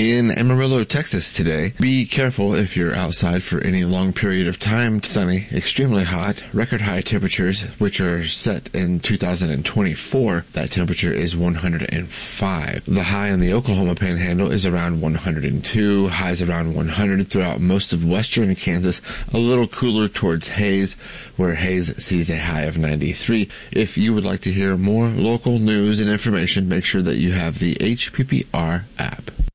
In Amarillo, Texas today, be careful if you're outside for any long period of time. Sunny, extremely hot, record high temperatures, which are set in 2024. That temperature is 105. The high in the Oklahoma Panhandle is around 102, highs around 100 throughout most of western Kansas, a little cooler towards Hays, where Hays sees a high of 93. If you would like to hear more local news and information, make sure that you have the HPPR app.